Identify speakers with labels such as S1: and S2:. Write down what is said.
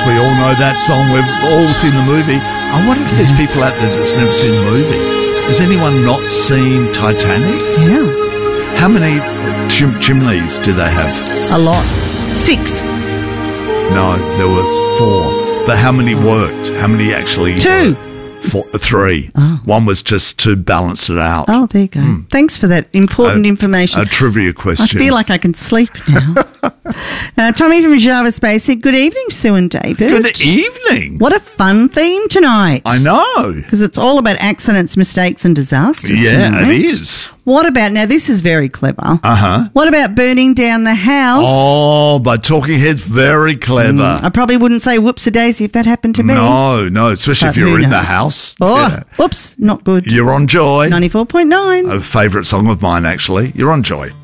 S1: we all know that song. We've all seen the movie. I wonder if there's people out there that's never seen the movie. Has anyone not seen Titanic?
S2: Yeah.
S1: How many chimneys do they have?
S2: A lot. 6.
S1: No, there was 4. But how many worked? How many actually?
S2: 2.
S1: 3.
S2: Oh.
S1: One was just to balance it out.
S2: Oh, there you go. Thanks for that important information.
S1: A trivia question.
S2: I feel like I can sleep now. Tommy from Jarvis Bay said, good evening, Sue and David.
S1: Good evening.
S2: What a fun theme tonight.
S1: I know.
S2: Because it's all about accidents, mistakes and disasters.
S1: Yeah,
S2: tonight.
S1: it is.
S2: What about, now this is very clever.
S1: Uh-huh.
S2: What about burning down the house?
S1: Oh, by Talking Heads, very clever.
S2: I probably wouldn't say whoops-a-daisy if that happened to me.
S1: No, especially
S2: But
S1: if you're
S2: who
S1: in the
S2: knows?
S1: house.
S2: Oh,
S1: Yeah.
S2: whoops, not good.
S1: You're on Joy.
S2: 94.9.
S1: A favourite song of mine, actually. You're on Joy.